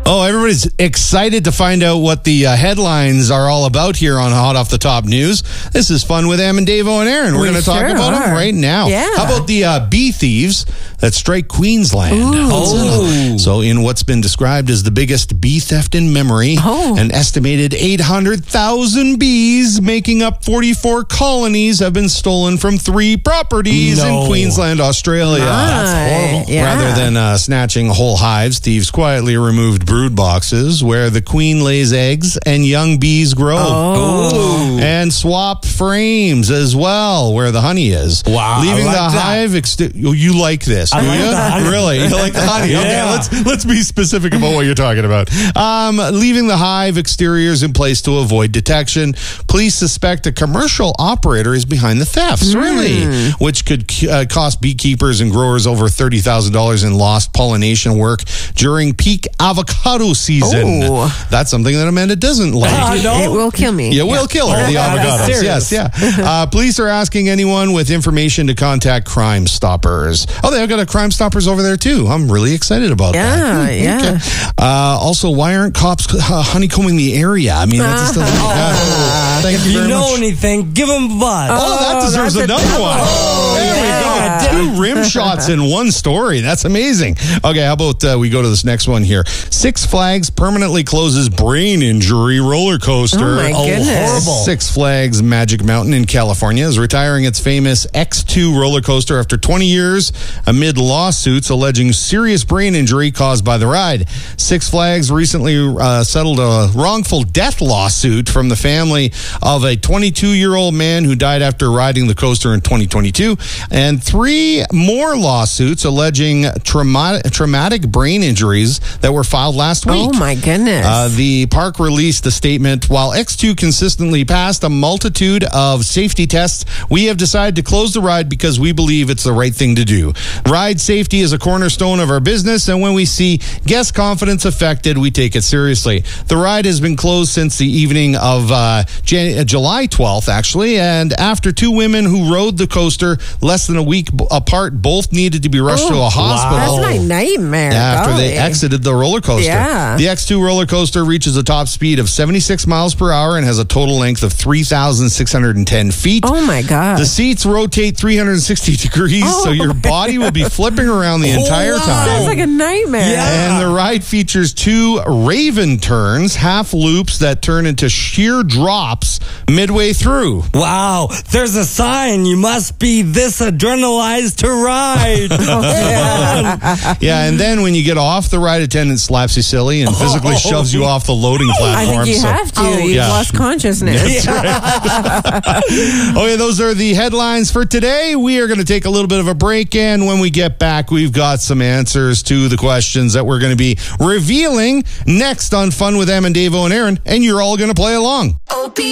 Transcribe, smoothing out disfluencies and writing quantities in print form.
Oh, everybody's excited to find out what the headlines are all about here on Hot Off the Top News. This is Fun with Em and Davo and Aaron. We're going to talk about them right now. Yeah. How about the bee thieves that strike Queensland? So in what's been described as the biggest bee theft in memory, an estimated 800,000 bees making up 44 colonies have been stolen from 3 properties in Queensland, Australia. That's horrible. Yeah. Rather than snatching whole hives, thieves quietly removed brood boxes where the queen lays eggs and young bees grow. And swap frames as well where the honey is. Wow. Leaving I like the that. hive you like this, do I like you? the honey. Really? You like the honey? Yeah. Okay, let's be specific about what you're talking about. Leaving the hive exteriors in place to avoid detection. Police suspect a commercial operator is behind the thefts, really, which could cost beekeepers and growers over $30,000 in lost pollination work during peak avocado season. That's something that Amanda doesn't like. It will kill me. Yeah, will kill her, the avocados. Yes. Police are asking anyone with information to contact Crime Stoppers. Oh, they've got a Crime Stoppers over there, too. I'm really excited about that. Yeah. Also, why aren't cops honeycombing the area? I mean, that's just thank If you you very know much. anything, give them a buzz. That deserves another one. There we go. 2 rim shots in one story. That's amazing. Okay, how about we go to this next one here? Six Flags permanently closes brain injury roller coaster. Oh, my goodness. Horrible. Six Flags Magic Mountain in California is retiring its famous X2 roller coaster after 20 years amid lawsuits alleging serious brain injury caused by the ride. Six Flags recently settled a wrongful death lawsuit from the family of a 22-year-old man who died after riding the coaster in 2022, and 3 more lawsuits alleging traumatic brain injuries that were filed last week. Oh, my goodness. The park released a statement. While X2 consistently passed a multitude of safety tests, we have decided to close the ride because we believe it's the right thing to do. Ride safety is a cornerstone of our business, and when we see guest confidence affected, we take it seriously. The ride has been closed since the evening of July 12th, actually, and after 2 women who rode the coaster less than a week apart both needed to be rushed to a hospital. That's my nightmare. After they exited the roller coaster. Yeah. The X2 roller coaster reaches a top speed of 76 miles per hour and has a total length of 3,610 feet. Oh, my God. The seats rotate 360 degrees, so your body will be flipping around the entire time. Sounds like a nightmare. And the ride features 2 Raven turns, half loops that turn into sheer drops midway through. Wow, there's a sign. You must be this adrenalized to ride. Yeah, and then when you get off, the ride attendant slaps you silly and physically shoves you off the loading platform. I think you have to. You've lost consciousness. Okay, those are the headlines for today. We are going to take a little bit of a break, and when we get back, we've got some answers to the questions that we're going to be revealing next on Fun with Em and Davo and Aaron, and you're all going to play along.